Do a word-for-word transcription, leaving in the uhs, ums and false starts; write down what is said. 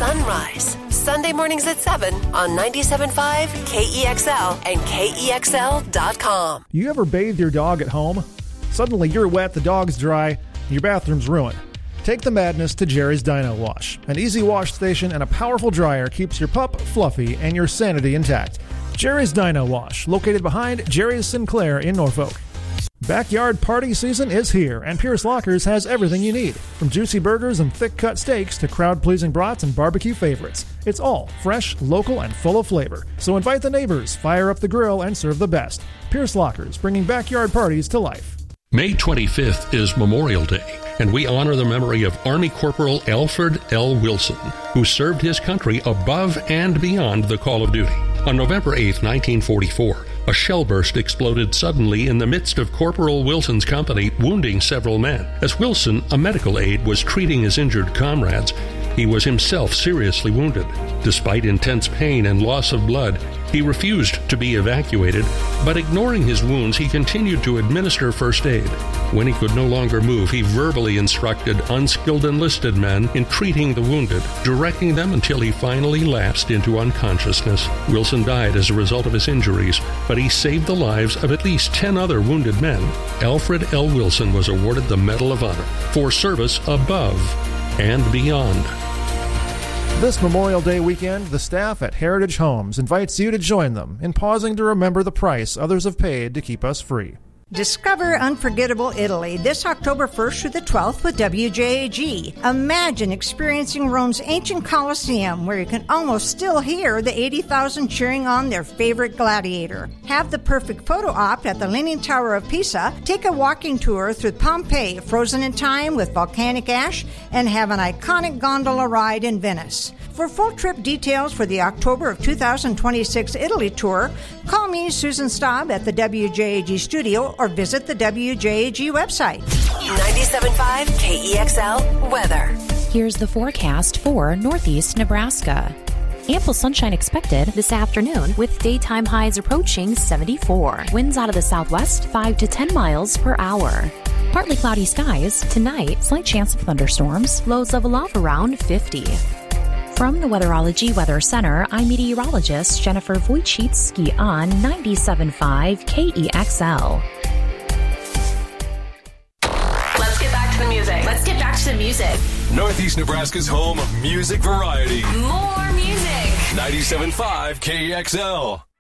Sunrise. Sunday mornings at seven on ninety-seven point five K E X L and K E X L dot com. You ever bathe your dog at home? Suddenly you're wet, the dog's dry, and your bathroom's ruined. Take the madness to Jerry's Dino Wash. An easy wash station and a powerful dryer keeps your pup fluffy and your sanity intact. Jerry's Dino Wash, located behind Jerry's Sinclair in Norfolk. Backyard party season is here, and Pierce Lockers has everything you need. From juicy burgers and thick-cut steaks to crowd-pleasing brats and barbecue favorites. It's all fresh, local, and full of flavor. So invite the neighbors, fire up the grill, and serve the best. Pierce Lockers, bringing backyard parties to life. May twenty-fifth is Memorial Day, and we honor the memory of Army Corporal Alfred L. Wilson, who served his country above and beyond the call of duty. On November eighth, nineteen forty-four, a shell burst exploded suddenly in the midst of Corporal Wilson's company, wounding several men. As Wilson, a medical aide, was treating his injured comrades, he was himself seriously wounded. Despite intense pain and loss of blood, he refused to be evacuated, but ignoring his wounds, he continued to administer first aid. When he could no longer move, he verbally instructed unskilled enlisted men in treating the wounded, directing them until he finally lapsed into unconsciousness. Wilson died as a result of his injuries, but he saved the lives of at least ten other wounded men. Alfred L. Wilson was awarded the Medal of Honor for service above and beyond. This Memorial Day weekend, the staff at Heritage Homes invites you to join them in pausing to remember the price others have paid to keep us free. Discover unforgettable Italy this October first through the twelfth with W J A G. Imagine experiencing Rome's ancient Colosseum, where you can almost still hear the eighty thousand cheering on their favorite gladiator. Have the perfect photo op at the Leaning Tower of Pisa, take a walking tour through Pompeii, frozen in time with volcanic ash, and have an iconic gondola ride in Venice. For full trip details for the October of two thousand twenty-six Italy tour, call me, Susan Staub, at the W J A G studio or visit the W J A G website. ninety-seven point five K E X L weather. Here's the forecast for Northeast Nebraska. Ample sunshine expected this afternoon with daytime highs approaching seventy-four. Winds out of the southwest five to ten miles per hour. Partly cloudy skies. Tonight, slight chance of thunderstorms. Lows level off around fifty. From the Weatherology Weather Center, I'm meteorologist Jennifer Wojcicki on ninety-seven point five K E X L. Let's get back to the music. Let's get back to the music. Northeast Nebraska's home of music variety. More music. ninety-seven point five K E X L.